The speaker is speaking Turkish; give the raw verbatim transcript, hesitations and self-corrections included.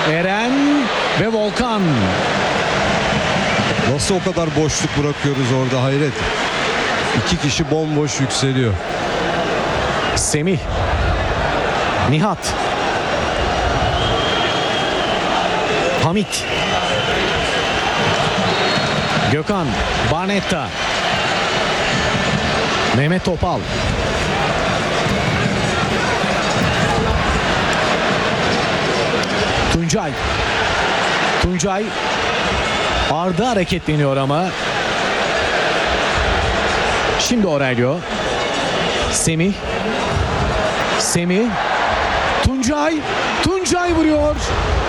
Eren ve Volkan. Nasıl o kadar boşluk bırakıyoruz orada, hayret. İki kişi bomboş yükseliyor. Semih. Nihat. Hamit. Gökhan. Barnetta. Mehmet Topal. Tuncay. Tuncay. Arda hareketleniyor ama. Şimdi Aurelio. Semih. Semih. Tuncay. Tuncay vuruyor.